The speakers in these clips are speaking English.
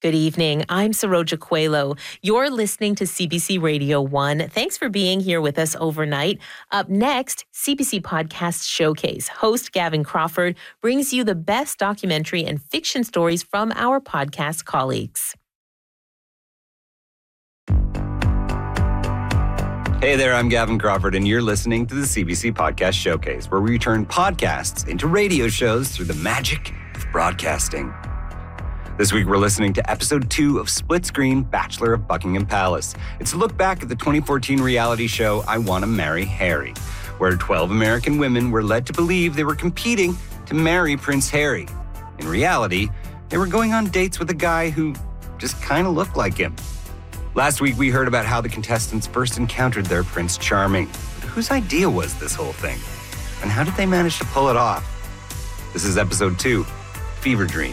Good evening. I'm Saroja Coelho. You're listening to CBC Radio 1. Thanks for being here with us overnight. Up next, CBC Podcast Showcase. Host Gavin Crawford brings you the best documentary and fiction stories from our podcast colleagues. Hey there, I'm Gavin Crawford, and you're listening to the CBC Podcast Showcase, where we turn podcasts into radio shows through the magic of broadcasting. This week, we're listening to episode 2 of Split Screen Bachelor of Buckingham Palace. It's a look back at the 2014 reality show I Want to Marry Harry, where 12 American women were led to believe they were competing to marry Prince Harry. In reality, they were going on dates with a guy who just kind of looked like him. Last week, we heard about how the contestants first encountered their Prince Charming. But whose idea was this whole thing? And how did they manage to pull it off? This is episode 2, Fever Dream.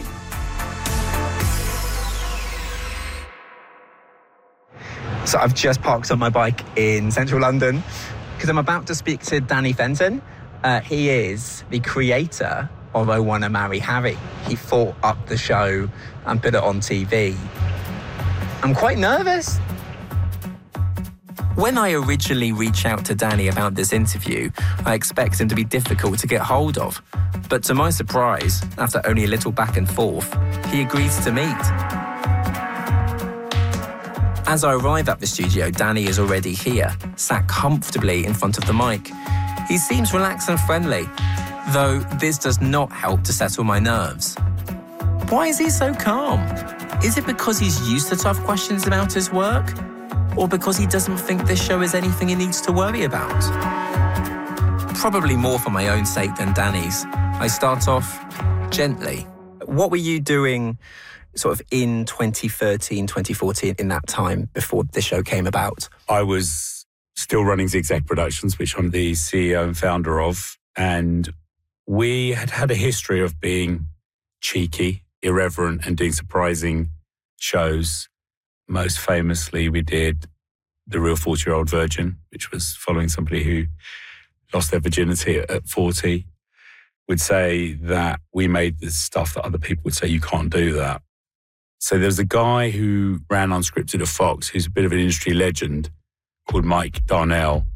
So I've just parked on my bike in central London because I'm about to speak to Danny Fenton. He is the creator of I Want to Marry Harry. He thought up the show and put it on TV. I'm quite nervous. When I originally reach out to Danny about this interview, I expect him to be difficult to get hold of. But to my surprise, after only a little back and forth, he agrees to meet. As I arrive at the studio, Danny is already here, sat comfortably in front of the mic. He seems relaxed and friendly, though this does not help to settle my nerves. Why is he so calm? Is it because he's used to tough questions about his work? Or because he doesn't think this show is anything he needs to worry about? Probably more for my own sake than Danny's. I start off gently. What were you doing sort of in 2013, 2014, in that time before the show came about? I was still running Zigzag Productions, which I'm the CEO and founder of. And we had a history of being cheeky, irreverent, and doing surprising shows. Most famously, we did The Real 40-Year-Old Virgin, which was following somebody who lost their virginity at 40. We'd say that we made the stuff that other people would say, you can't do that. So there's a guy who ran Unscripted at Fox, who's a bit of an industry legend, called Mike Darnell.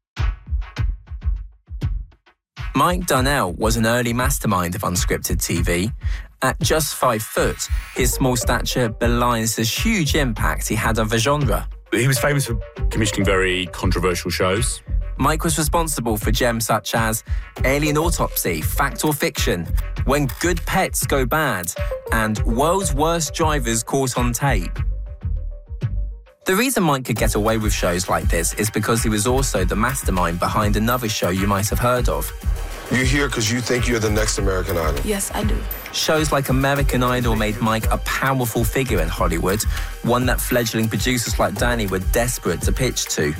Mike Darnell was an early mastermind of Unscripted TV. At just 5 foot, his small stature belies the huge impact he had on the genre. He was famous for commissioning very controversial shows. Mike was responsible for gems such as Alien Autopsy, Fact or Fiction, When Good Pets Go Bad, and World's Worst Drivers Caught on Tape. The reason Mike could get away with shows like this is because he was also the mastermind behind another show you might have heard of. You're here because you think you're the next American Idol. Yes, I do. Shows like American Idol made Mike a powerful figure in Hollywood, one that fledgling producers like Danny were desperate to pitch to.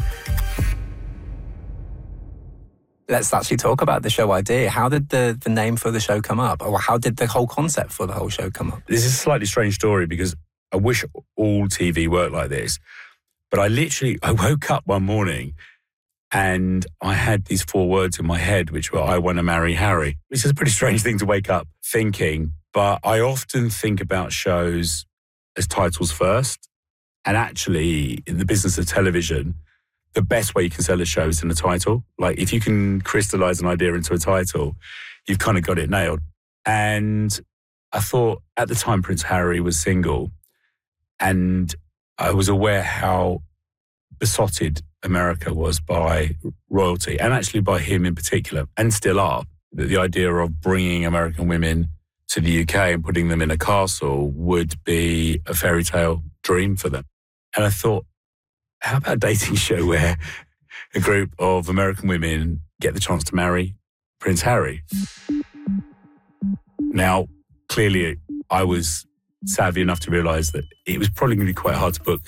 Let's actually talk about the show idea. How did the name for the show come up? Or how did the whole concept for the whole show come up? This is a slightly strange story because I wish all TV worked like this. But I woke up one morning and I had these 4 words in my head, which were, I want to marry Harry, which is a pretty strange thing to wake up thinking. But I often think about shows as titles first. And actually, in the business of television, the best way you can sell a show is in a title. Like, if you can crystallize an idea into a title, you've kind of got it nailed. And I thought, at the time, Prince Harry was single. And I was aware how besotted America was by royalty, and actually by him in particular, and still are. The idea of bringing American women to the UK and putting them in a castle would be a fairy tale dream for them. And I thought, how about a dating show where a group of American women get the chance to marry Prince Harry? Now, clearly, I was savvy enough to realise that it was probably going to be quite hard to book